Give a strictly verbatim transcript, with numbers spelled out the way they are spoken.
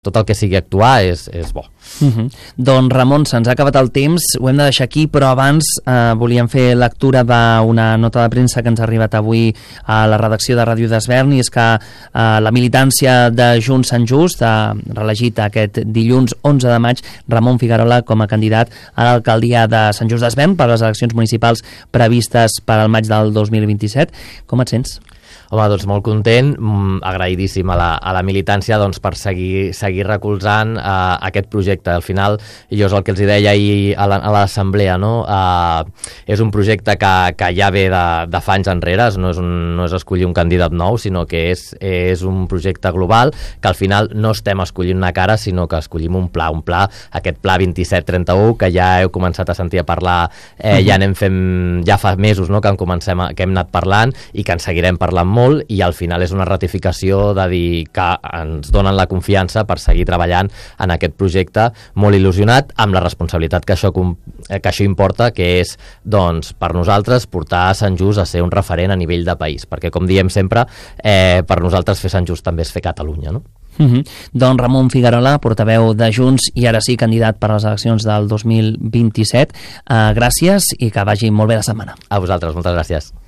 tot el que sigui actuar és, és bo. Uh-huh. Doncs Ramon, se'ns ha acabat el temps, ho hem de deixar aquí, però abans eh, volíem fer lectura d'una nota de premsa que ens ha arribat avui a la redacció de Ràdio d'Esvern, i és que eh, la militància de Junts Sant Just ha reelegit aquest dilluns onze de maig Ramon Figuerola com a candidat a l'alcaldia de Sant Just d'Esvern per a les eleccions municipals previstes per al maig del dos mil vint-i-set. Com et sents? Home, doncs molt content, agraïdíssim a la, a la militància doncs, per seguir, seguir recolzant uh, aquest projecte. Al final, jo és el que els deia ahir a l'assemblea, no? Uh, és un projecte que, que ja ve de, de fa anys enrere, no és, un, no és escollir un candidat nou, sinó que és, és un projecte global, que al final no estem escollint una cara, sinó que escollim un pla, un pla, aquest pla vint-i-set trenta-u, que ja heu començat a sentir a parlar, eh, ja anem fent, ja fa mesos, no?, que, en comencem a, que hem anat parlant i que en seguirem parlant molt, i al final és una ratificació de dir que ens donen la confiança per seguir treballant en aquest projecte, molt il·lusionat, amb la responsabilitat que això, que això importa, que és, doncs, per nosaltres portar a Sant Just a ser un referent a nivell de país, perquè, com diem sempre, eh, per nosaltres fer Sant Just també és fer Catalunya, no? Uh-huh. Doncs Ramon Figuerola, portaveu de Junts i ara sí candidat per a les eleccions del dos mil vint-i-set, uh, gràcies i que vagi molt bé la setmana. A vosaltres, moltes gràcies.